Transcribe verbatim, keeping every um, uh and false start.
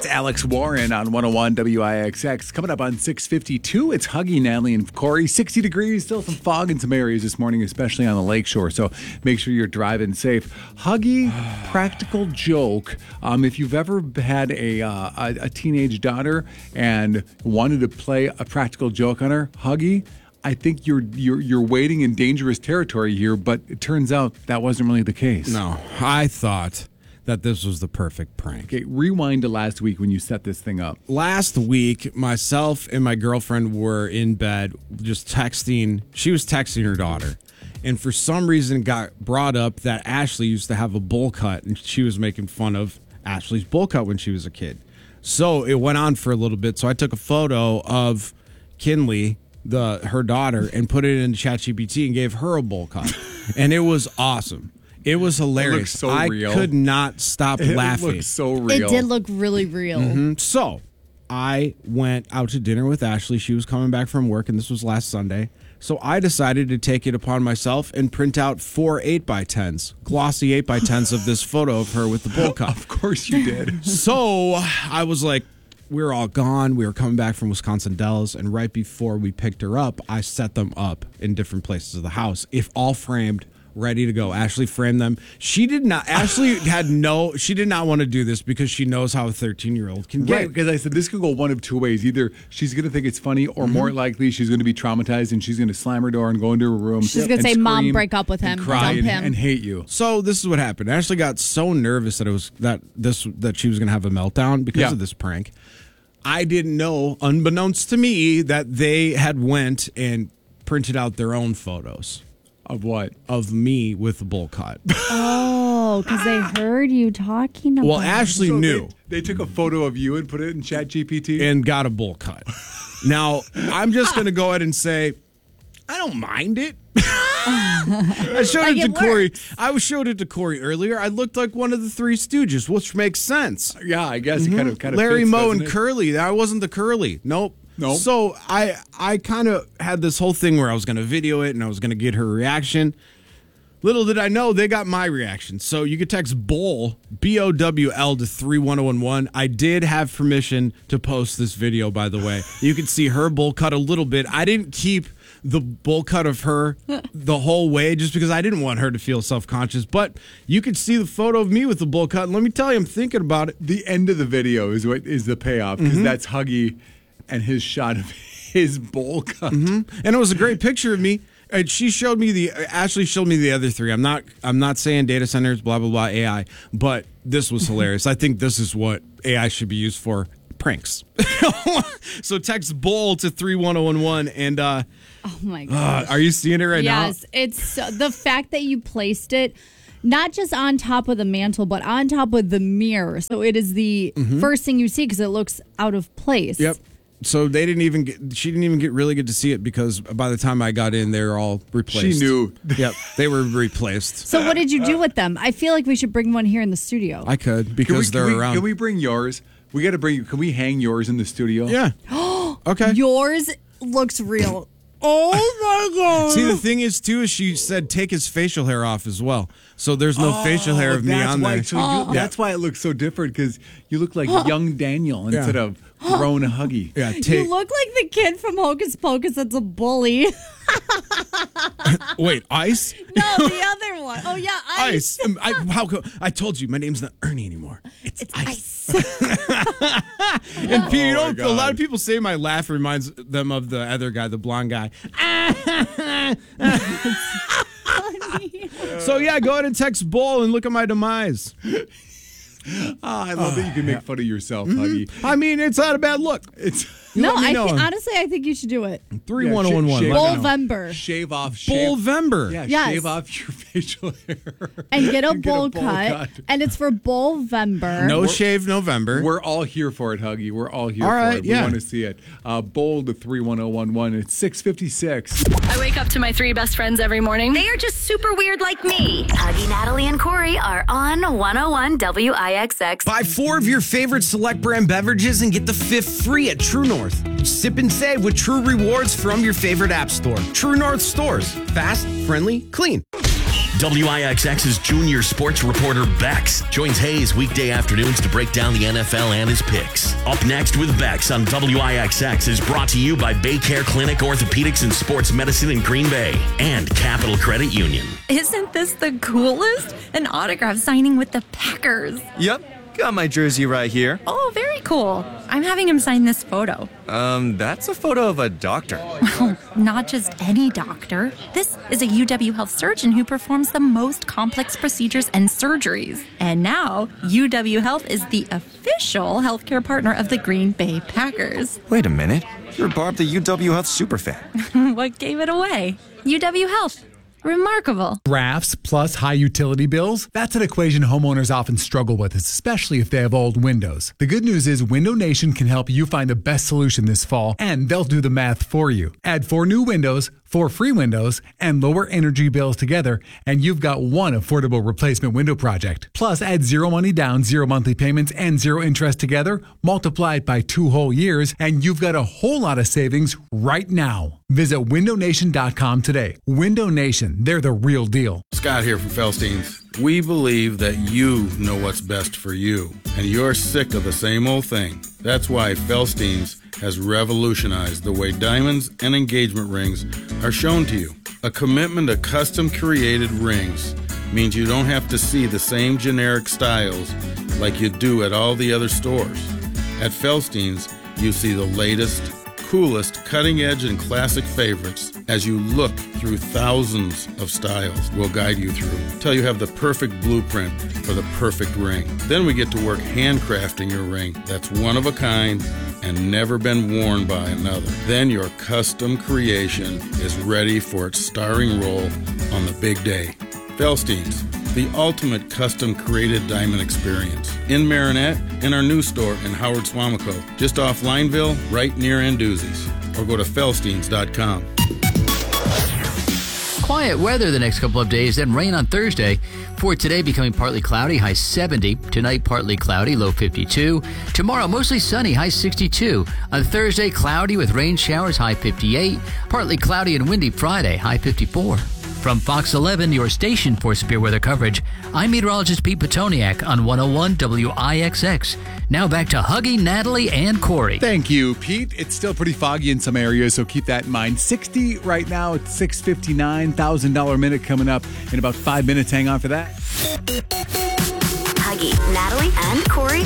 That's Alex Warren on one oh one W I X X. Coming up on six fifty-two, it's Huggy, Natalie, and Corey. sixty degrees, still some fog in some areas this morning, especially on the lakeshore. So make sure you're driving safe. Huggy, practical joke. Um, if you've ever had a, uh, a a teenage daughter and wanted to play a practical joke on her, Huggy, I think you're you're you're wading in dangerous territory here. But it turns out that wasn't really the case. No, I thought that this was the perfect prank. Okay, rewind to last week when you set this thing up. Last week, myself and my girlfriend were in bed just texting. She was texting her daughter. And for some reason, it got brought up that Ashley used to have a bowl cut, and she was making fun of Ashley's bowl cut when she was a kid. So it went on for a little bit. So I took a photo of Kinley, the her daughter, and put it in ChatGPT and gave her a bowl cut. And it was awesome. It was hilarious. It so I real. could not stop it laughing. It looked so real. It did look really real. Mm-hmm. So I went out to dinner with Ashley. She was coming back from work, and this was last Sunday. So I decided to take it upon myself and print out four eight by tens, glossy eight by tens of this photo of her with the bowl cut. Of course you did. So I was like, we were all gone. We were coming back from Wisconsin Dells, and right before we picked her up, I set them up in different places of the house, if all framed, ready to go. Ashley framed them. She did not. Ashley had no. She did not want to do this because she knows how a thirteen-year-old can get. Right, because I said this could go one of two ways. Either she's going to think it's funny, or Mm-hmm. more likely she's going to be traumatized and she's going to slam her door and go into her room. She's gonna and say, "Mom, scream break up with him, and cry dump and, him." and hate you. So this is what happened. Ashley got so nervous that it was that this that she was going to have a meltdown because Yeah. of this prank. I didn't know, unbeknownst to me, that they had went and printed out their own photos Of what? of me with the bowl cut. Oh, because they heard you talking about Well, Ashley So knew They, they took a photo of you and put it in ChatGPT. and got a bowl cut. Now, I'm just going to go ahead and say, I don't mind it. I showed Like it to it Corey. works. I was showed it to Corey earlier. I looked like one of the Three Stooges, which makes sense. yeah, I guess it kind of kind of Mm-hmm. Larry, fits, Moe, doesn't and it? Curly. I wasn't the Curly. Nope. Nope. So I I kind of had this whole thing where I was going to video it and I was going to get her reaction. Little did I know they got my reaction. So you could text BOWL, B O W L, to three one zero one one. I did have permission to post this video, by the way. You can see her bowl cut a little bit. I didn't keep the bowl cut of her the whole way just because I didn't want her to feel self-conscious. But you could see the photo of me with the bowl cut. And let me tell you, I'm thinking about it. The end of the video is what is the payoff, because Mm-hmm. that's Huggy and his shot of his bowl cut. Mm-hmm. And it was a great picture of me. And she showed me the Ashley showed me the other three. I'm not I'm not saying data centers, blah blah blah, A I, but this was hilarious. I think this is what A I should be used for: pranks. So text BOWL to three one zero one one, and uh, Oh my god! uh, are you seeing it right now? Yes, it's so, the fact that you placed it not just on top of the mantle, but on top of the mirror. So it is the first thing you see because it looks out of place. Yep. So they didn't even get. She didn't even get really get to see it because by the time I got in, they were all replaced. She knew. Yep, they were replaced. So what did you do with them? I feel like we should bring one here in the studio. I could Can we, because can they're we, around. Can we bring yours? We got to bring. Can we hang yours in the studio? Yeah. Okay. Yours looks real. Oh my god! See, the thing is, too, is she said take his facial hair off as well. So there's no facial hair of me that's on why, there. So you, that's why it looks so different, because you look like young Daniel instead of grown Huggy. Yeah, You take. look like the kid from Hocus Pocus that's a bully. Wait, Ice? No, the other one. Oh yeah, Ice. Ice. Um, I, how co- I told you, my name's not Ernie anymore. It's, It's Ice. Ice. And Pete, you Oh, know, my a lot God. of people say my laugh reminds them of the other guy, the blonde guy. So yeah, go ahead and text BOWL and look at my demise. Ah, I love that you can make fun of yourself, Huggy. I mean, it's not a bad look. It's You No, let me I know. thi- honestly, I think you should do it. three one zero one one. Yeah, Let me know. Bullvember. shave off. Shave, Bullvember. Yeah, Yes. shave off your facial hair. And get a And bowl cut. And it's for Bullvember. No shave November. We're all here for it, Huggy. We're all here All for right, it. We yeah. want to see it. Uh, bold to three one zero one one. It's six fifty-six. I wake up to my three best friends every morning. They are just super weird like me. Huggy, Natalie, and Corey are on one oh one W I X X. Buy four of your favorite select brand beverages and get the fifth free at True North. Sip and save with True Rewards from your favorite app store. True North stores. Fast, friendly, clean. W I X X's junior sports reporter Bex joins Hayes weekday afternoons to break down the N F L and his picks. Up next with Bex on W I X X is brought to you by Baycare Clinic Orthopedics and Sports Medicine in Green Bay and Capital Credit Union. Isn't this the coolest? An autograph signing with the Packers. Yep. Got my jersey right here. Oh, very cool. I'm having him sign this photo. Um, that's a photo of a doctor. Well, not just any doctor. This is a U W Health surgeon who performs the most complex procedures and surgeries. And now, U W Health is the official healthcare partner of the Green Bay Packers. Wait a minute. You're Barb, the U W Health superfan. What gave it away? U W Health. Remarkable. Drafts plus high utility bills? That's an equation homeowners often struggle with, especially if they have old windows. The good news is Window Nation can help you find the best solution this fall, and they'll do the math for you. Add four new windows, four free windows, and lower energy bills together, and you've got one affordable replacement window project. Plus, add zero money down, zero monthly payments, and zero interest together, multiply it by two whole years, and you've got a whole lot of savings right now. Visit window nation dot com today. Window Nation, they're the real deal. Scott here from Felstein's. We believe that you know what's best for you, and you're sick of the same old thing. That's why Felstein's has revolutionized the way diamonds and engagement rings are shown to you. A commitment to custom-created rings means you don't have to see the same generic styles like you do at all the other stores. At Felstein's, you see the latest, coolest, cutting-edge, and classic favorites as you look through thousands of styles we'll guide you through till you have the perfect blueprint for the perfect ring. Then we get to work handcrafting your ring that's one of a kind and never been worn by another. Then your custom creation is ready for its starring role on the big day. Felstein's, the ultimate custom-created diamond experience. In Marinette, in our new store in Howard Swamico, just off Lineville, right near Anduzzi's. Or go to felsteins dot com. Quiet weather the next couple of days, then rain on Thursday. For today, becoming partly cloudy, high seventy. Tonight, partly cloudy, low fifty-two. Tomorrow, mostly sunny, high sixty-two. On Thursday, cloudy with rain showers, high fifty-eight. Partly cloudy and windy Friday, high fifty-four. From Fox eleven, your station for severe weather coverage, I'm meteorologist Pete Petoniak on one oh one W I X X. Now back to Huggy, Natalie, and Corey. Thank you, Pete. It's still pretty foggy in some areas, so keep that in mind. sixty right now. It's six fifty-nine. one thousand dollars minute coming up in about five minutes. Hang on for that. Huggy, Natalie, and Corey